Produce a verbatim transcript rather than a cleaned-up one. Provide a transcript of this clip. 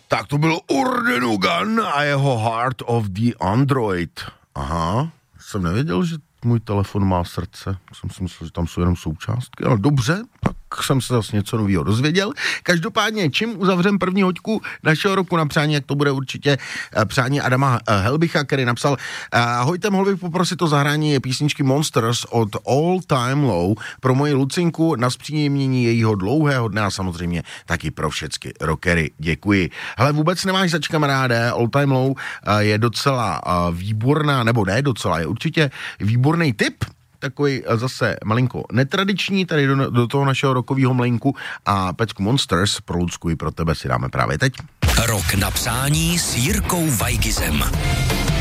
Tak to byl Urdenugan a jeho Heart of the Android. Aha, jsem nevěděl, že můj telefon má srdce. Jsem si myslel, že tam jsou jenom součástky, ale dobře, tak jsem se zase něco nového dozvěděl. Každopádně, čím uzavřem první hoďku našeho roku na přání, jak to bude určitě přání Adama Helbicha, který napsal: ahojte, mohl bych poprosit o zahrání písničky Monsters od All Time Low pro moji Lucinku na zpříjemnění jejího dlouhého dne a samozřejmě taky pro všechny rockery. Děkuji. Hele, vůbec nemáš zač, kamaráde, All Time Low je docela výborná, nebo ne docela, je určitě výborný tip, takový zase malinko netradiční, tady do, do toho našeho rokového mlejnku a pecku Monsters pro Lucku i pro tebe si dáme právě teď. Rok na přání s Jirkou Weigizem.